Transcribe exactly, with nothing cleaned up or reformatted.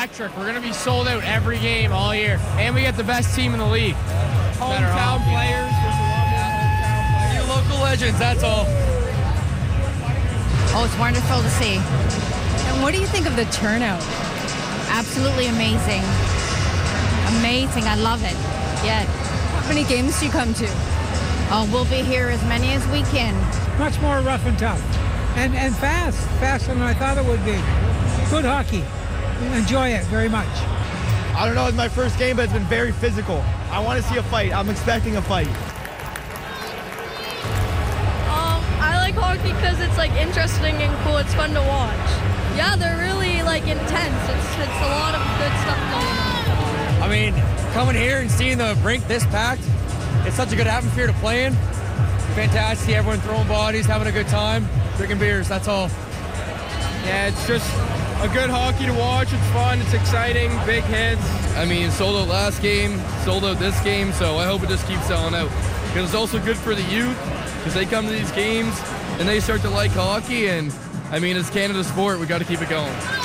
electric. We're going to be sold out every game all year. And we get the best team in the league. Hometown players. There's a lot more hometown players. Your local legends, that's all. Oh, it's wonderful to see. And what do you think of the turnout? Absolutely amazing. Amazing. I love it. Yeah. How many games do you come to? Oh, we'll be here as many as we can. Much more rough and tough. And and fast. Faster than I thought it would be. Good hockey. Enjoy it very much. I don't know, it's my first game, but it's been very physical. I want to see a fight. I'm expecting a fight. Um, I like hockey because it's like interesting and cool. It's fun to watch. Yeah, they're really like intense. It's it's a lot of good stuff going on. I mean, coming here and seeing the rink this packed, it's such a good atmosphere to play in. Fantastic to see everyone throwing bodies, having a good time, drinking beers, that's all. Yeah, it's just a good hockey to watch. It's fun. It's exciting. Big hits. I mean, sold out last game, sold out this game, so I hope it just keeps selling out. Because it's also good for the youth, because they come to these games and they start to like hockey, and I mean, it's Canada's sport. We got to keep it going.